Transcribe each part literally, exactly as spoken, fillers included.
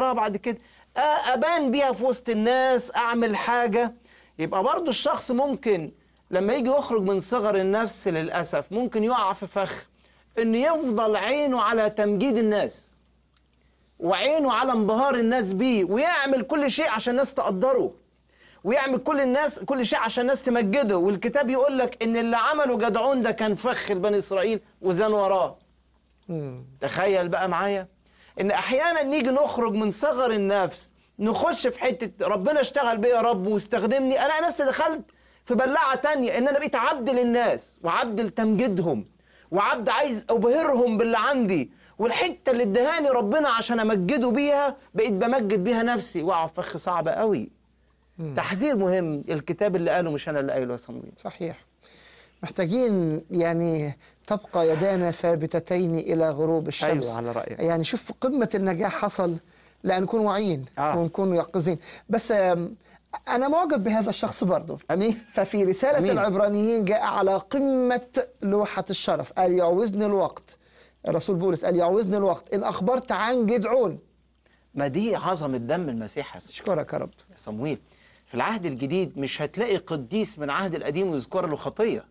وراها بعد كده، ابان بيها في وسط الناس، اعمل حاجه. يبقى برضو الشخص ممكن لما يجي يخرج من صغر النفس للاسف ممكن يقع في فخ ان يفضل عينه على تمجيد الناس وعينه على انبهار الناس بيه، ويعمل كل شيء عشان الناس تقدره، ويعمل كل الناس كل شيء عشان الناس تمجده. والكتاب يقول لك ان اللي عمله جدعون ده كان فخ لبني اسرائيل وزان وراه. مم. تخيل بقى معايا ان احيانا نيجي نخرج من صغر النفس نخش في حته ربنا اشتغل بيا يا رب واستخدمني، انا نفسي دخلت في بلاعه تانية ان انا بقيت عبد للناس وعبد لتمجيدهم وعبد عايز ابهرهم باللي عندي، والحته اللي ادهاني ربنا عشان امجده بيها بقيت بمجد بيها نفسي، واقع في فخ صعب قوي. مم. تحذير مهم، الكتاب اللي قاله مش انا اللي قايله يا صمويل. صحيح. محتاجين يعني تبقى يدانا ثابتتين إلى غروب الشمس. أيوة على رأيك. يعني شوف قمة النجاح حصل لأن نكون واعيين آه. ونكون يقظين. بس آم، أنا معجب بهذا الشخص برضه. أمين. ففي رسالة أمين. العبرانيين جاء على قمة لوحة الشرف، قال يعوزني الوقت. الرسول بولس قال يعوزني الوقت إن أخبرت عن جدعون. ما دي عظمة دم المسيح يا أشكرك يا رب. صمويل. في العهد الجديد مش هتلاقي قديس من العهد القديم يذكر له خطية،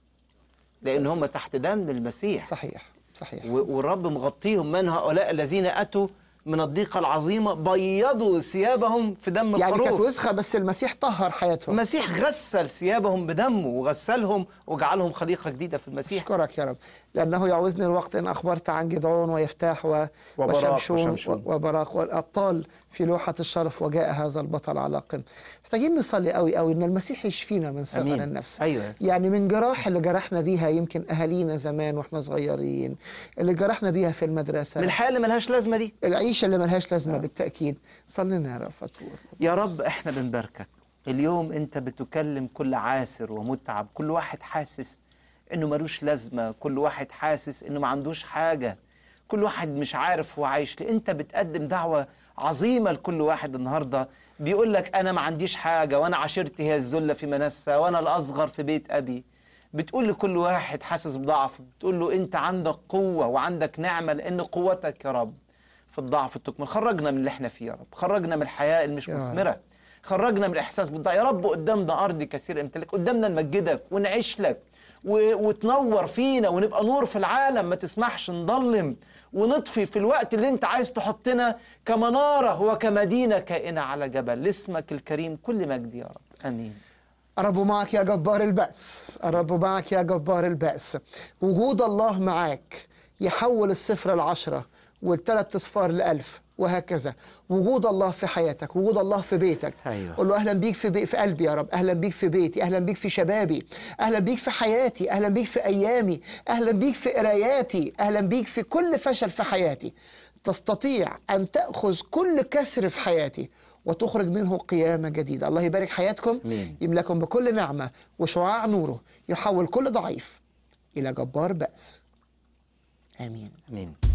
لأن هم تحت دم المسيح. صحيح صحيح. والرب مغطيهم من هؤلاء الذين أتوا من الضيقة العظيمة بيضوا ثيابهم في دم يعني الخروف. كانت وسخة بس المسيح طهر حياتهم. المسيح غسل ثيابهم بدمه وغسلهم وجعلهم خليقة جديدة في المسيح. أشكرك يا رب لأنه يعوزني الوقت إن أخبرت عن جدعون ويفتاح و... وبراق وشمشون, وشمشون. وبراق والأبطال في لوحة الشرف، وجاء هذا البطل على قمة. محتاجين نصلي قوي قوي إن المسيح يشفينا من صغر أمين. النفس. أيوة. يعني من جراح اللي جرحنا بيها يمكن أهالينا زمان وإحنا صغيرين، اللي جرحنا بيها في المدرسة، من الحياة اللي ملهاش لازمة دي، العيشة اللي ملهاش لازمة. بالتأكيد صلي لنا يا رب فتور. يا رب احنا بنباركك اليوم. انت بتكلم كل عاسر ومتعب، كل واحد حاسس انه ملوش لازمة، كل واحد حاسس انه ما عندوش حاجة، كل واحد مش عارف هو عايش ليه. انت بتقدم دعوة عظيمة لكل واحد النهاردة بيقول لك انا ما عنديش حاجة، وانا عشيرتي هي الذلة في منسى، وانا الاصغر في بيت ابي. بتقول لكل واحد حاسس بضعف، بتقول له انت عندك قوة وعندك نعمة، لان قوتك يا رب في الضعف تكمل. خرجنا من اللي احنا فيه يا رب، خرجنا من الحياة اللي مش مثمرة، خرجنا من الإحساس بالضعف يا رب. قدامنا أرض كثير امتلك، قدامنا نمجدك ونعيش لك و... وتنور فينا ونبقى نور في العالم، ما تسمحش نضلم ونطفي في الوقت اللي انت عايز تحطنا كمنارة وكمدينة كائنة على جبل. لاسمك الكريم كل مجد يا رب، آمين. الرب معك يا جبار البأس، الرب معك يا جبار البأس. وجود الله معك يحول الصفر العشرة والثلاث اصفار لألف وهكذا. وجود الله في حياتك، وجود الله في بيتك. أيوة. قل له أهلا بيك في, بي... في قلبي يا رب، أهلا بيك في بيتي، أهلا بيك في شبابي، أهلا بيك في حياتي، أهلا بيك في أيامي، أهلا بيك في قراياتي، أهلا بيك في كل فشل في حياتي. تستطيع أن تأخذ كل كسر في حياتي وتخرج منه قيامة جديدة. الله يبارك حياتكم، مين. يملكم بكل نعمة وشعاع نوره يحول كل ضعيف إلى جبار بأس. آمين. آمين.